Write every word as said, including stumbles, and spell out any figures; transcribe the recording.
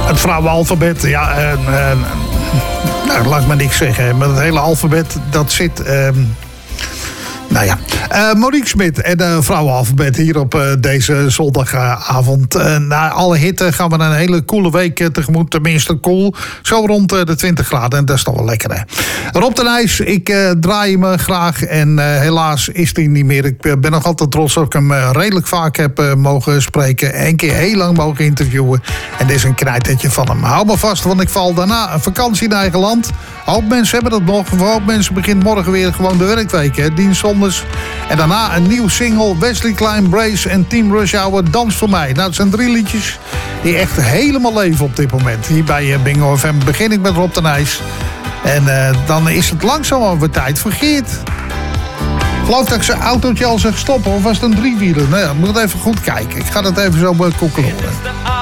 Het vrouwenalfabet, ja, uh, uh, nou, laat ik maar niks zeggen. Maar het hele alfabet, dat zit... Uh, Nou ja, uh, Monique Smit en de uh, vrouwenalfabet hier op uh, deze zondagavond. Uh, na alle hitte gaan we een hele coole week uh, tegemoet. Tenminste cool, zo rond uh, de twintig graden. En dat is toch wel lekker, hè. Rob de Nijs, ik uh, draai me graag. En uh, helaas is hij niet meer. Ik uh, ben nog altijd trots dat ik hem uh, redelijk vaak heb uh, mogen spreken. Eén keer heel lang mogen interviewen. En dit is een knijtertje van hem. Hou me vast, want ik val daarna een vakantie in eigen land. Een hoop mensen hebben dat nog. Voor hoop mensen begint morgen weer gewoon de werkweek, hè. Dienst zonders. En daarna een nieuw single. Wesley Klein, Brace en Team Rush Hour, Dans voor mij. Nou, het zijn drie liedjes die echt helemaal leven op dit moment. Hier bij Bingo F M begin ik met Rob de Nijs. En uh, dan is het langzaam over tijd voor Geert. Geloof dat ik zijn autootje al zeg stoppen, of was het een driewieler? Nou ja, ik moet het even goed kijken. Ik ga dat even zo concluderen.